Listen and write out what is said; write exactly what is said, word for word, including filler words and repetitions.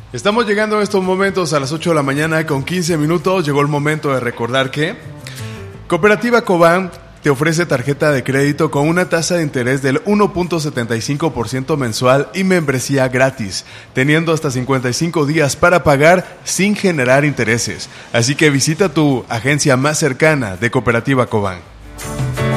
Estamos llegando en estos momentos a las ocho de la mañana con quince minutos. Llegó el momento de recordar que Cooperativa Cobán te ofrece tarjeta de crédito con una tasa de interés del uno punto setenta y cinco por ciento mensual y membresía gratis, teniendo hasta cincuenta y cinco días para pagar sin generar intereses. Así que visita tu agencia más cercana de Cooperativa Cobán.